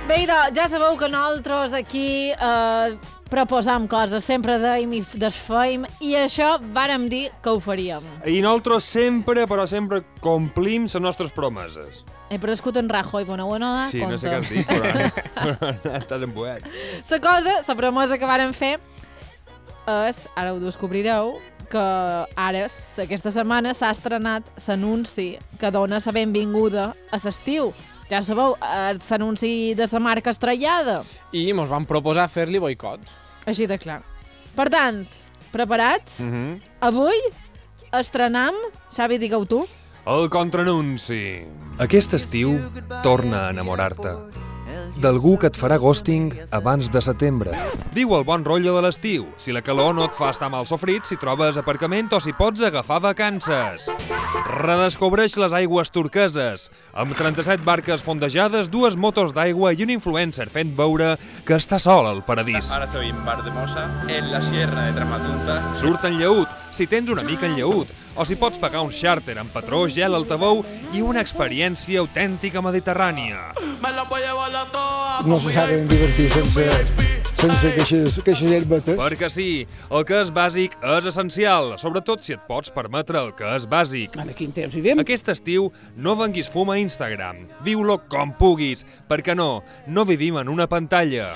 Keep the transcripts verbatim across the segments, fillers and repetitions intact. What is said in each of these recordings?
Bé, idò, ja sabeu que nosaltres aquí eh, proposam coses, sempre deim i desfeim, i això vàrem dir que ho faríem. I nosaltres sempre, però sempre, complim les nostres promeses. He prescut en Rajoy, bona bona, Sí, compte. no sé què has dit, però, però estàs embuet. La cosa, la promesa que vàrem fer és, ara ho descobrireu, que ara, aquesta setmana, s'ha estrenat l'anunci que dona la benvinguda a l'estiu. Ja sabeu, l'anunci de la marca estrellada. I mos van proposar fer-li boicot. Així de clar. Per tant, preparats? Mm -hmm. Avui estrenam, Xavi, digue-ho tu. El contraanunci. Aquest estiu, torna a enamorar-te d'algú que et farà ghosting abans de setembre. Viu el bon rotllo de l'estiu. Si la calor no et fa estar mal sofrit, si trobes aparcament o si pots agafar vacances. Redescobreix les aigües turqueses. Amb trenta-set barques fondejades, dues motos d'aigua i un influencer fent veure que està sol al paradís. Ahora estoy en Bar de Mosa, en la sierra de Tramatunta. Surt en lleut, si tens una mica en lleut, o si pots pagar un xàrter amb patró, gel al tabou i una experiència autèntica mediterrània. No se saben divertir sense, sense queixes, queixes herbetes. Perquè sí, el que és bàsic és essencial, sobretot si et pots permetre el que és bàsic. Ara, quin temps vivim? Aquest estiu no venguis fum a Instagram. Viu-lo com puguis, perquè no, no vivim en una pantalla.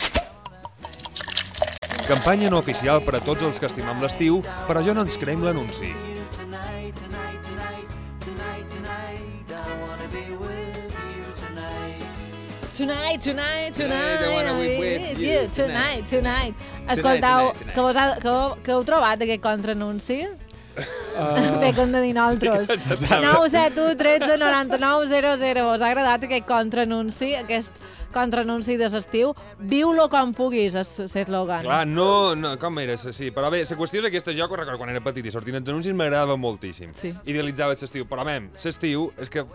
Campanya no oficial per a tots els que estimam l'estiu, però jo no ens creiem l'anunci. Tonight, tonight, tonight, I wanna be with with you you, tonight, tonight. Escoltau, tonight, tonight. que, vos ha, que, que heu trobat aquest contraanunci? Uh, Bé, que hem de dir nosaltres. nou set u tretze noranta-nou zero zero. Us ha agradat aquest contraanunci, aquest contraanunci de l'estiu? Viu-lo com puguis, és l'eslògan. Clar, no, no, com era? Sí, però bé, la qüestió és aquesta, jo recordo quan era petit i sortint els anuncis m'agradava moltíssim. Sí. Idealitzava l'estiu, però mem, l'estiu és que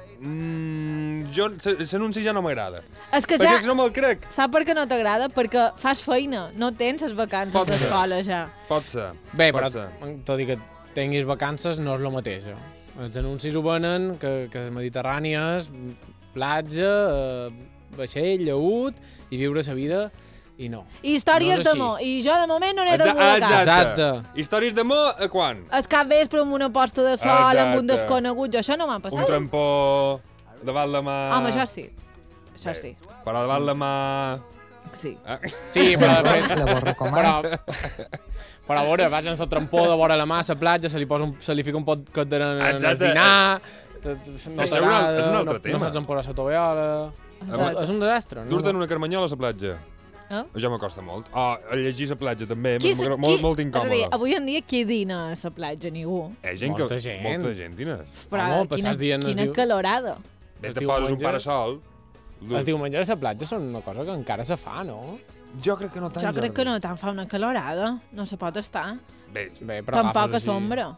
mm, jo, l'anunci ja no m'agrada. És que Perquè ja... si no me'l crec. Sap per què no t'agrada? Perquè fas feina, no tens les vacances Pot ser. d'escola ja. Pot ser. Bé, pot però ser. tot i que tinguis vacances no és el mateix. Eh? Els anuncis ho venen que, que Mediterrani és platja, eh, vaixell, lleut i viure la vida i no. I històries No és així. d'amor. I jo de moment no n'he Exa- degut cap. Exacte. Històries d'amor a quan? Es cap vespre amb una posta de sol, Exacte. amb un desconegut. Jo això no m'ha Un passat. trampó davant la mà... Home, això sí. Això sí. Però davant la mà... Sí. Eh? Sí, però després... La vos recomano. Però, però a veure, vas en el trampó de vora la mà a la platja, se li, posa un, se li fica un pot de en el Exacte. dinar, t- t- no Això és un al- t'agrada, és un altre no, tema. no saps on posar la tovallola... Exacte. És un desastre. No? Dur-te'n una carmanyola a la platja. Eh? Ja m'acosta molt. Oh, a llegir a la platja també, Qui, m'agrada qui, molt, molt és a dir, incòmode. avui en dia qui dina a la platja? Ningú. Eh, gent Molta que, gent. Molta gent, Tina. Però Home, quina, passats dient es quina diu- calorada. Bé, Els te poses un diumenges- parasol. Els diumenges a la platja són una cosa que encara se fa, no? Jo crec que no tant, Jo crec Jordi. que no tant fa una calorada. No se pot estar. Bé, Bé, però Tampoc a agafes així- sombra.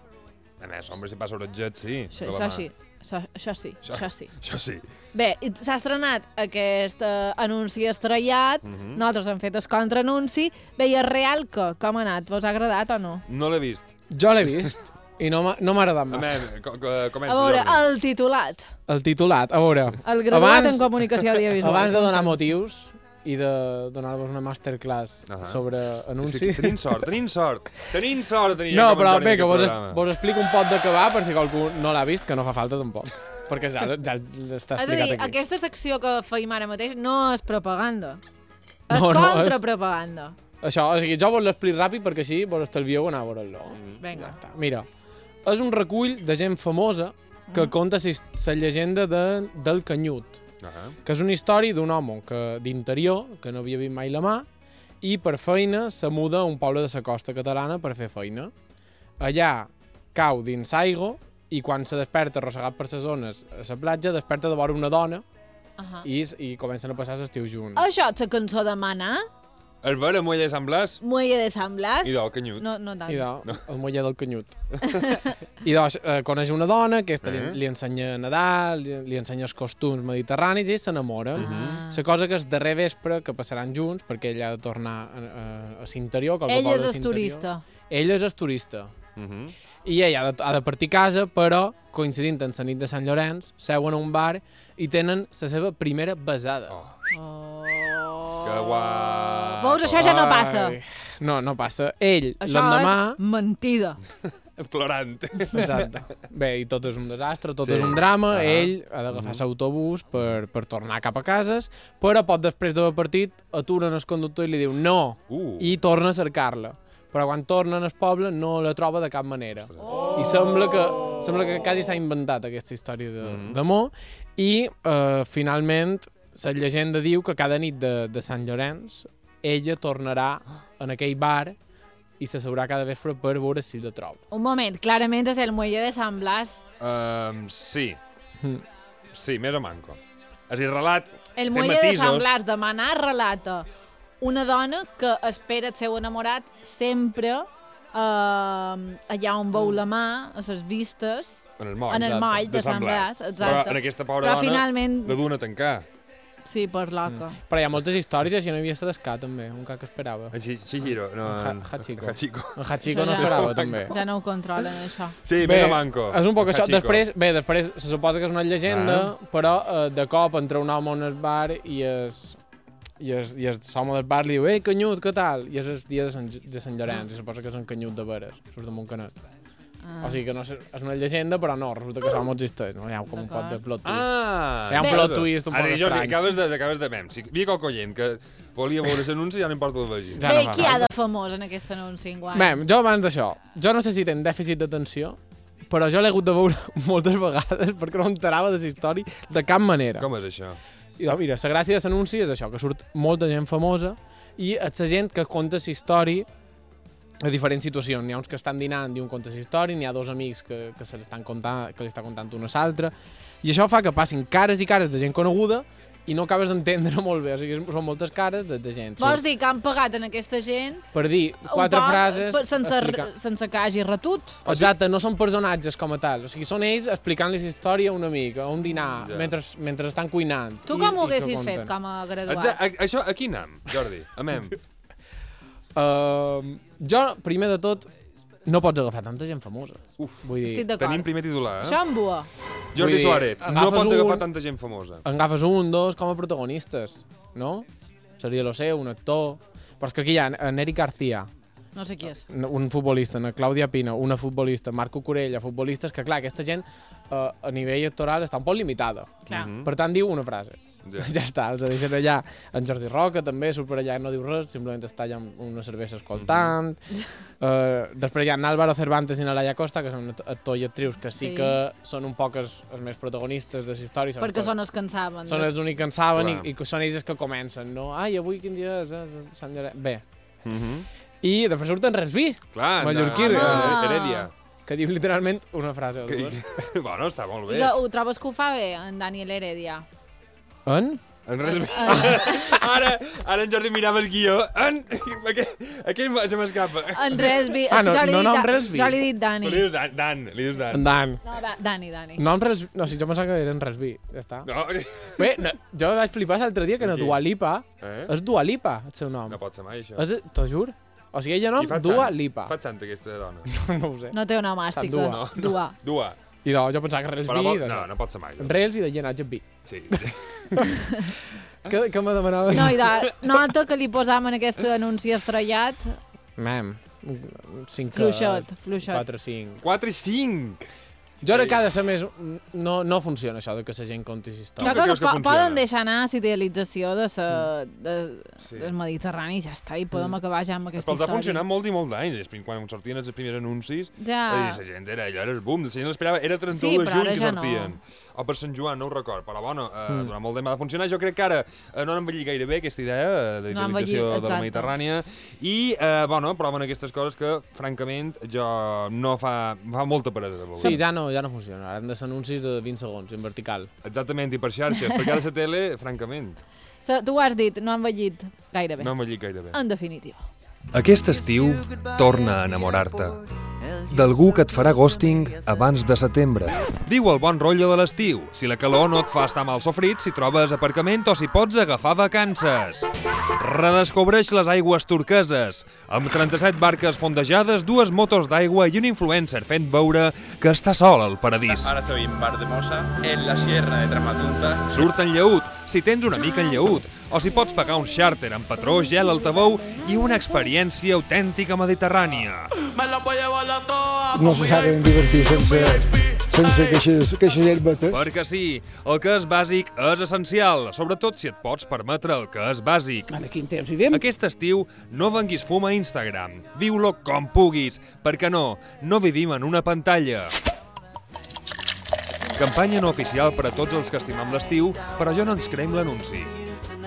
a més, home, si passa oratget, sí. Això, de la això mà. sí. Això, això sí, Això- això sí. Això sí. Bé, i s'ha estrenat aquest uh, anunci estrellat, Mhm. nosaltres hem fet el contraanunci. Bé, i el real que? Com ha anat? Vos ha agradat o no? No l'he vist. Jo l'he vist i no m'ha no m'ha agradat A massa. més, co co comença, A veure, Jordi. el titulat. El titulat, a veure... El graduat abans, en comunicació audiovisual. Abans de donar motius i de donar-vos una masterclass Ahà. sobre Sí, anuncis... sí, tenim sort, tenim sort. Tenim sort de tenir No, gent com però en Toni bé, en que aquest vos, es, programa. vos explico un pot de què va per si qualcú no l'ha vist, que no fa falta tampoc. Perquè ja, ja està És a dir, explicat aquí. aquesta secció que feim ara mateix no és propaganda. És No, no, és- contrapropaganda. Això, o sigui, jo vos l'explico ràpid perquè així vos estalvieu anar a veure-lo. Vinga. Ja està. Mira, és un recull de gent famosa que Mm. conta la llegenda de, del Canyut, Ahà. que és una història d'un home que d'interior, que no havia vist mai la mà, i per feina se muda a un poble de la costa catalana per fer feina. Allà cau dins l'aigua i quan se desperta arrossegat per les ones a la platja, desperta de vora una dona Uh i, i comencen a passar l'estiu junts. Això és la cançó de Mana? El veure Muelle de Sant Blas Muelle de Sant Blas? i del Canyut. No, no tant. I de, el moller del Canyut. I doncs eh, coneix una dona, aquesta li, Eh? li ensenya a nedar, li, li ensenya els costums mediterranis i s'enamora. Ah. La cosa que és darrer vespre que passaran junts perquè ella ha de tornar a, a, a l'interior. Ell és el turista. Ell és el turista. Uh -huh. I ell ha de, ha de partir a casa, però, coincidint en la nit de Sant Llorenç, seuen a un bar i tenen la seva primera besada. Oh. Oh. Que guai. Veus, això ja no passa. Ai, no, no passa. Ell, Això l'endemà... és mentida. Plorant. Exacte. Bé, i tot és un desastre, tot Sí. és un drama. Ah. Ell ha d'agafar mm. l'autobús per, per tornar cap a cases, però pot després d'haver partit aturen el conductor i li diu no, Uh. i torna a cercar-la. Però quan tornen al poble no la troba de cap manera. Oh. I sembla que, sembla que quasi s'ha inventat aquesta història d'amor. Mm. I eh, finalment la llegenda diu que cada nit de, de Sant Llorenç ella tornarà en aquell bar i s'asseurà cada vespre per veure si la troba. Un moment, clarament és el muelle de Sant Blas. Um, sí. Mm. Sí, més o manco. És a dir, relat... El té muelle de Sant matisos. Blas demanar relata una dona que espera el seu enamorat sempre eh, allà on veu la mà, a les vistes, En el moll. en el exacte. moll de, de Sant Sant Blas. Blas. Però Exacte. en aquesta pobra Però dona finalment... la duen a tancar. Sí, per loca. Mm. Però hi ha moltes històries, així no hi havia Sedescà, també, un ca que esperava. En Chi- Chihiro. No, Ha- en- Hachiko. Hachiko. En Hachiko no Això ja- esperava, també. Ja no ho controlen, això. Sí, Bé, més o manco. és un poc això. Hachiko. Després, bé, després se suposa que és una llegenda, Ah. però eh, de cop entra un home en el bar i es, i es, i es home del bar li diu «Ei, Canyut, què tal?» I és el dia de Sant, de Sant Llorenç, i suposa que és un Canyut de veres, surt damunt canet. Ah. O sigui que no és, és una llegenda, però no, resulta que l'home existeix, no? Hi ha com un pot de plot twist. Ah! Hi ha un Bé. plot twist un poc Ara, Jordi, estrany. acabes de, acabes de mem. Si hi havia qualque oient que volia veure l'anunci, ja no importa el vegi. Ja Bé, no fa qui hi ha falta. de famós en aquest anunci enguany? Bé, jo abans d'això, jo no sé si tenen dèficit d'atenció, però jo l'he hagut de veure moltes vegades perquè no m'enterava de la història de cap manera. Com és això? I doncs, mira, la gràcia de l'anunci és això, que surt molta gent famosa i és la gent que conta la història a diferents situacions. N'hi ha uns que estan dinant i un conta la història, n'hi ha dos amics que, que se l'estan contant, que li està contant una a l'altra, i això fa que passin cares i cares de gent coneguda i no acabes d'entendre molt bé, o sigui, són moltes cares de, de gent. Vols dir que han pagat en aquesta gent Per dir un quatre poc, frases... per- sense, explicant- sense que hagi retut? Exacte, no són personatges com a tal, o sigui, són ells explicant-li la història a un amic, a un dinar, Ja. mentre, mentre estan cuinant. Tu I- com ho i que haguessis conten. fet com a graduat? Exa a, això, a quin am, Jordi? Amem. Uh, jo, primer de tot, no pots agafar tanta gent famosa. Uf, Vull dir, Estic d'acord. tenim primer titular, eh? Això em bua. Vull Jordi dir, Suárez, no agafes pots agafar un- tanta gent famosa. agafes un, dos, com a protagonistes, no? Seria lo seu, un actor... Però és que aquí hi ha en Eric García, No sé qui és. un futbolista, en Clàudia Pina, una futbolista, Marco Corella, futbolistes, que clar, aquesta gent uh, a nivell actoral està un poc limitada. Clar. Mhm. Per tant, diu una frase. Ja. Ja està, els deixen allà. En Jordi Roca també surt per allà i no diu res, simplement està allà amb una cervesa escoltant. uh, després hi ha en Álvaro Cervantes i na Laia Costa, que són actors i actrius que sí, Sí. que són un poc els, els més protagonistes de la història. Són Perquè els- són els que en saben. són els únics que en saben i, Clar. i que són ells els que comencen, no? Ai, avui quin dia és? Eh? Sant Llorenç. Bé. Mhm. I després surt en Resví, Clar, Mallorquí, de- Ah. Herèdia. que diu literalment una frase o Que- dues. que- Bueno, està molt I bé. que ho trobes que ho fa bé, en Daniel Heredia? En? En res... ara, ara en Jordi mirava el guió. En... Aquell, aquell se m'escapa. En Resby. Ah, no, jo li he no, dit no, en Da- Resby. Jo li he dit Tu Dani. li dius Dan, Dan, li dius Dan. En Dan. No, da, Dani, Dani. No, en Resví. No, si jo pensava que era en Resví. Ja està. No, Bé, no, jo vaig flipar l'altre dia que no Qui? Dua Lipa. eh? És Dua Lipa, el seu nom. No pot ser mai, això. És, t'ho jur. O sigui, ella nom, I fa Dua sant. Lipa. Fa sant, aquesta dona. No ho sé. No té una màstica. Dua. No, Dua. Dua. I no, jo pensava que Resví... Però vol... de- No, no pot ser mai. En Rels i de llenatge vi. Sí. Què, què me demanava? No, i de, nota que li posam en aquest anunci estrellat. Mem. cinc... Fluixot, fluixot. quatre cinc. quatre i cinc. Jo crec que ha de ser més... No, no funciona això de que la gent conti Tu històries. què Jo crec creus que, que po- funciona? poden deixar anar la idealització de sa, de, Sí. del Mediterrani, ja està, i podem acabar ja amb aquesta Però els ha història. funcionat molt i molt d'anys. És Quan sortien els primers anuncis, Ja. la gent era, allò era el boom. La gent l'esperava, era trenta-u Sí, de però juny ara que ja no. sortien. O per Sant Joan, no ho record. Però bueno, eh, Mm. durant molt temps va funcionar. Jo crec que ara eh, no han envellit gaire bé aquesta idea eh, de No han idealització envellit, de la exacte. Mediterrània. I, eh, bueno, proven aquestes coses que, francament, jo no fa, fa molta peresa de veure. Sí, ja no, ja no funciona. Ara han de ser anuncis de vint segons, en vertical. Exactament, i per xarxes, perquè ara la tele, francament, Sa, tu ho has dit, no han envellit gaire bé. no ha envellit gaire bé. En definitiva. Aquest estiu, torna a enamorar-te d'algú que et farà ghosting abans de setembre. Viu el bon rotllo de l'estiu. Si la calor no et fa estar mal sofrit, si trobes aparcament o si pots agafar vacances. Redescobreix les aigües turqueses. Amb trenta-set barques fondejades, dues motos d'aigua i un influencer fent veure que està sol al paradís. Ahora estoy en Bar de Mosa, en la Sierra de Tramatunta. Surt en Lleut, si tens una mica en Lleut, o si pots pagar un xàrter amb patró, gel, altaveu i una experiència autèntica mediterrània. No se saben divertir sense, sense queixes, queixes herbetes. Perquè sí, el que és bàsic és essencial, sobretot si et pots permetre el que és bàsic. Ara, quin temps vivim? Aquest estiu no venguis fum a Instagram. Viu-lo com puguis, perquè no, no vivim en una pantalla. Campanya no oficial per a tots els que estimam l'estiu, però jo no ens creiem l'anunci.